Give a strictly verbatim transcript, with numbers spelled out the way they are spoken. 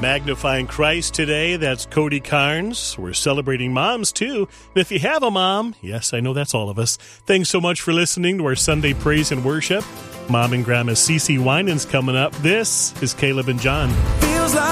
Magnifying Christ today, that's Cody Carnes. We're celebrating moms, too. And if you have a mom, yes, I know that's all of us, thanks so much for listening to our Sunday Praise and Worship. Mom and Grandma Cece Winans coming up. This is Caleb and John.